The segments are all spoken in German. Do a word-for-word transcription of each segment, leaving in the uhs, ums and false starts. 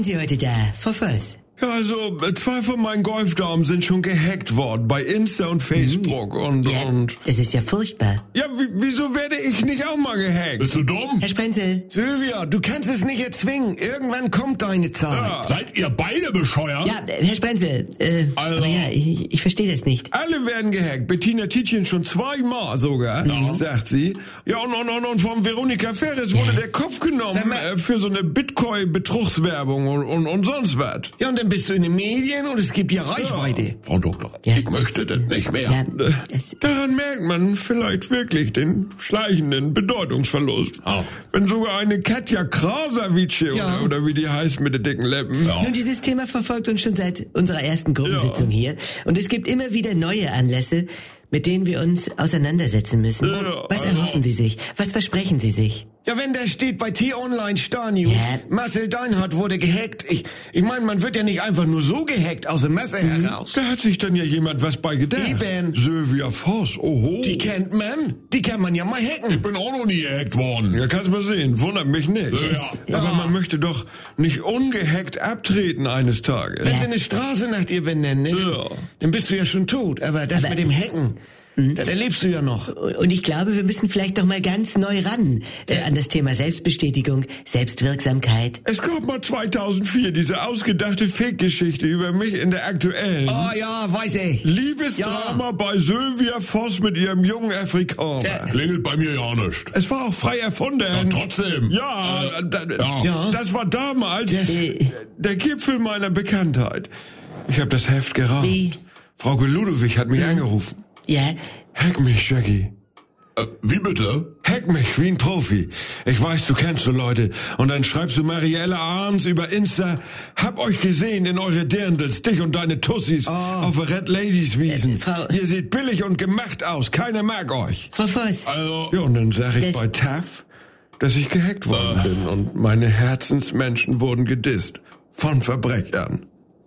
sind Sie heute da? Frau Voss? Ja, also, zwei von meinen Golfdamen sind schon gehackt worden bei Insta und Facebook und, Ja, und... das ist ja furchtbar. Ja, w- wieso werde ich nicht auch mal gehackt? Bist du dumm? Herr Sprenzel, Sylvia, du kannst es nicht erzwingen. Irgendwann kommt deine Zeit. Ja. Seid ihr beide bescheuert? ja, Herr Sprenzel, äh, Also- aber ja, ich, ich verstehe das nicht. Alle werden gehackt. Bettina Tietjen schon zweimal sogar, Ja. sagt sie. Ja, und, und, und, und von Veronika Ferres wurde der Kopf genommen Sag mal- äh, für so eine Bitcoin-Betrugswerbung und, und, und sonst was. Ja, und dann bist du in den Medien und es gibt ja Reichweite. Frau Doktor, Ja. ich möchte das nicht mehr. Ja, das, Daran merkt man vielleicht wirklich den schleichenden Bedeutungsverlust. Ah. Wenn sogar eine Katja Krasavice Ja. oder, oder wie die heißt mit den dicken Lippen. Ja. Nun, dieses Thema verfolgt uns schon seit unserer ersten Gruppensitzung hier. Und es gibt immer wieder neue Anlässe, mit denen wir uns auseinandersetzen müssen. Ja, Was erhoffen Sie sich? Was versprechen Sie sich? Ja, wenn da steht bei T-Online Star News, Ja. Marcel Deinhardt wurde gehackt. Ich, ich meine, man wird ja nicht einfach nur so gehackt aus dem Messer heraus. Da hat sich dann ja jemand was bei gedacht. Eben. Sylvia Voss, oho. Die kennt man. Die kann man ja mal hacken. Ich bin auch noch nie gehackt worden. Ja, kannst mal sehen, wundert mich nicht. Ja. Aber man möchte doch nicht ungehackt abtreten eines Tages. Wenn sie eine Straße nach dir benennen, ne, Ja. dann bist du ja schon tot. Aber das Aber- mit dem Hacken, das erlebst du ja noch. Und ich glaube, wir müssen vielleicht doch mal ganz neu ran äh, an das Thema Selbstbestätigung, Selbstwirksamkeit. Es gab mal zweitausendvier diese ausgedachte Fake-Geschichte über mich in der aktuellen. Ah ja, weiß ich. Liebesdrama Ja. bei Sylvia Voss mit ihrem jungen Afrikaner. Der- Klingelt bei mir ja nicht. Es war auch frei erfunden. Ja, trotzdem. Ja, da, ja. Ja. das war damals Das- der Gipfel meiner Bekanntheit. Ich habe das Heft geraubt. Wie? Frau Ludwig hat mich angerufen. Ja, Hack mich, Jackie. Äh, wie bitte? Hack mich wie ein Profi. Ich weiß, du kennst so Leute. Und dann schreibst du Marielle Arns über Insta. Hab euch gesehen in eure Dirndls, dich und deine Tussis auf der Red Ladies Wiesen. Äh, Frau- Ihr seht billig und gemacht aus. Keiner mag euch. Frau Voss. Also, Ja, und dann sag ich Das- bei T A F, dass ich gehackt worden bin und meine Herzensmenschen wurden gedisst. Von Verbrechern.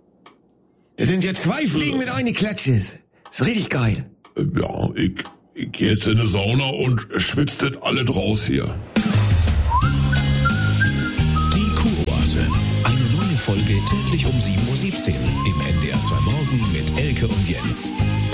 Das sind ja zwei Fliegen mit einer Klatsche. Ist richtig geil. äh, ja, ich, ich geh jetzt in eine Sauna und schwitzt das alle draus hier. Die Kuroase. Eine neue Folge täglich um sieben Uhr siebzehn im N D R zwei Morgen mit Elke und Jens.